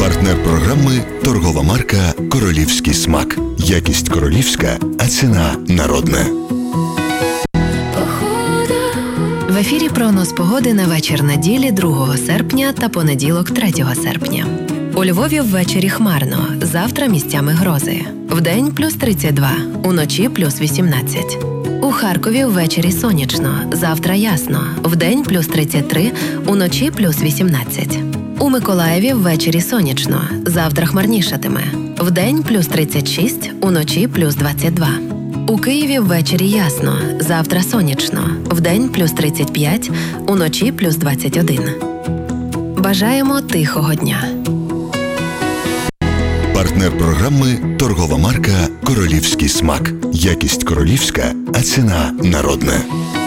Партнер програми – торгова марка «Королівський смак». Якість королівська, а ціна народна. В ефірі прогноз погоди на вечір неділі 2 серпня та понеділок 3 серпня. У Львові ввечері хмарно, завтра місцями грози. Вдень плюс 32, уночі плюс 18. У Харкові ввечері сонячно, завтра ясно. Вдень плюс 33, уночі плюс 18. У Миколаєві ввечері сонячно, завтра хмарнішатиме. Вдень плюс 36, уночі плюс 22. У Києві ввечері ясно, завтра сонячно. Вдень плюс 35, уночі плюс 21. Бажаємо тихого дня. Партнер програми – торгова марка «Королівський смак». Якість королівська, а ціна народна.